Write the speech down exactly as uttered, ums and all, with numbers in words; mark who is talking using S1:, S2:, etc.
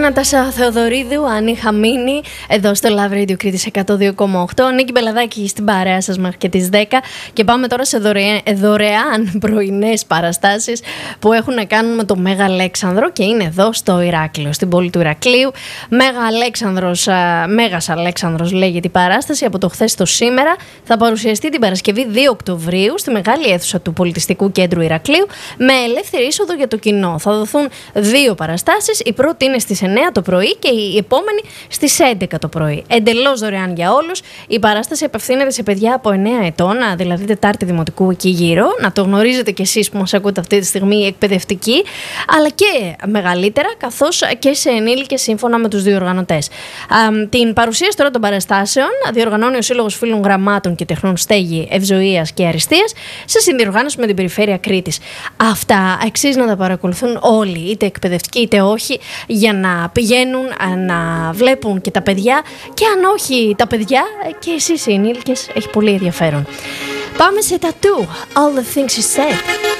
S1: Νατάσα Θεοδωρίδου, αν είχα μείνει εδώ στο Love Radio Κρήτης εκατόν δύο κόμμα οκτώ. Νίκη Μπελαδάκη στην παρέα σας μέχρι και τις δέκα. Και πάμε τώρα σε δωρεάν, δωρεάν πρωινές παραστάσεις που έχουν να κάνουν με το Μέγα Αλέξανδρο και είναι εδώ στο Ηράκλειο, στην πόλη του Ηρακλείου. Μέγα Αλέξανδρος, Μέγας Αλέξανδρος λέγεται η παράσταση από το χθες στο σήμερα. Θα παρουσιαστεί την Παρασκευή δύο Οκτωβρίου στη μεγάλη αίθουσα του Πολιτιστικού Κέντρου Ηρακλείου με ελεύθερη είσοδο για το κοινό. Θα δοθούν δύο παραστάσεις. Η πρώτη είναι στις εννιά το πρωί και η επόμενη στις έντεκα το πρωί. Εντελώς δωρεάν για όλους. Η παράσταση απευθύνεται σε παιδιά από εννέα ετών, δηλαδή Τετάρτη Δημοτικού εκεί γύρω. Να το γνωρίζετε κι εσείς που μας ακούτε αυτή τη στιγμή, οι εκπαιδευτικοί, αλλά και μεγαλύτερα, καθώς και σε ενήλικες σύμφωνα με τους διοργανωτές. Α, την παρουσίαση τώρα των παραστάσεων διοργανώνει ο Σύλλογος Φίλων Γραμμάτων και Τεχνών Στέγη, Ευζοίας και Αριστείας σε συνδιοργάνωση με την Περιφέρεια Κρήτης. Αυτά αξίζει να τα παρακολουθούν όλοι, είτε εκπαιδευτικοί είτε όχι, για να πηγαίνουν να βλέπουν και τα παιδιά, και αν όχι τα παιδιά, και εσείς οι ενήλικες, έχει πολύ ενδιαφέρον. Πάμε σε Tattoo, All the Things You Said.